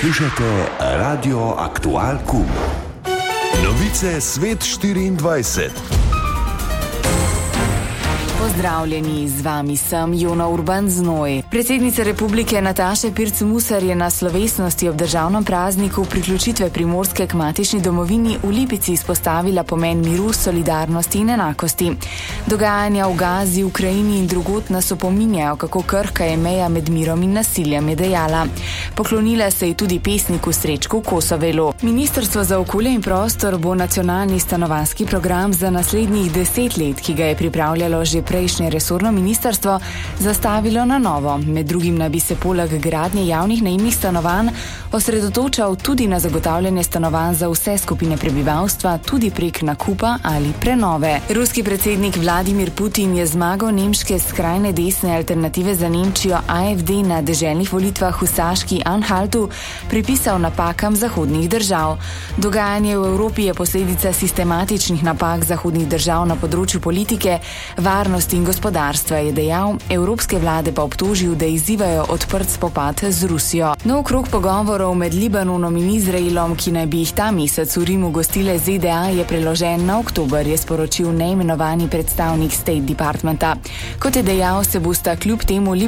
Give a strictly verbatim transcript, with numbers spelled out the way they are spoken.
Poslušate Radio Aktual Kum. Novice Svet štiriindvajset. Pozdravljeni, z vami sem Jona Urban Znoj. Predsednica republike Nataša Pirc Musar je na slovesnosti ob državnem prazniku priključitve Primorske k matični domovini v Lipici izpostavila pomen miru, solidarnosti in enakosti. Dogajanja v Gazi, Ukrajini in drugod nas opominjajo, kako krhka je meja med mirom in nasiljem, je dejala. Poklonila se je tudi pesniku Srečku Kosovelu. Ministrstvo za okolje in prostor bo nacionalni stanovanjski program za naslednjih deset let, ki ga je pripravljalo že prejšnje resorno ministrstvo, zastavilo na novo. Med drugim naj bi se poleg gradnje javnih najemnih stanovanj osredotočal tudi na zagotavljanje stanovanj za vse skupine prebivalstva, tudi prek nakupa ali prenove. Ruski predsednik Vladimir Putin je zmago nemške skrajne desne alternative za Nemčijo A F D na deželnih volitvah v Saški Anhaltu pripisal napakam zahodnih držav. Dogajanje v Evropi je posledica sistematičnih napak zahodnih držav na področju politike, varnosti in gospodarstva, je dejal, evropske vlade pa obtožil, da izzivajo odprt spopad z Rusijo. Nov krog pogovorov med Libanonom in Izraelom, ki naj bi jih ta mesec v Rimu gostile Z D A, je preložen na oktober, je sporočil neimenovani predstavnik State Departmenta. Kot je dejal, se bosta kljub temu